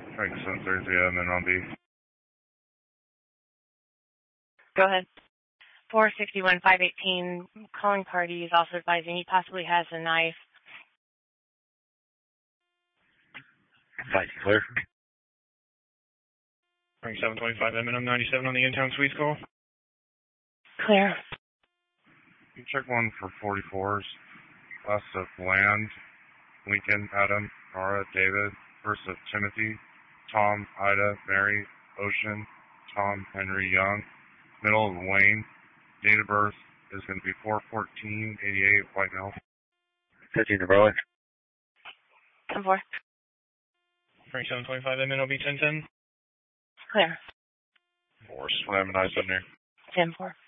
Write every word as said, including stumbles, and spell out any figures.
Frank seven thirty, yeah, and then on B. Go ahead. four sixty-one, five eighteen, calling party is also advising he possibly has a knife. Fight clear. Frank seven twenty-five, M and M ninety-seven on the in-town suites call. Clear. You check one for forty-fours. Last of Land, Lincoln, Adam, Nora, David. First of Timothy, Tom, Ida, Mary, Ocean, Tom, Henry, Young. Middle of Wayne. Date of birth is going to be four fourteen eighty-eight, white male. fifteen to Berlin. ten four. Frank seven twenty-five, M N O B ten ten. Clear. Four, swim, nice in there. ten four.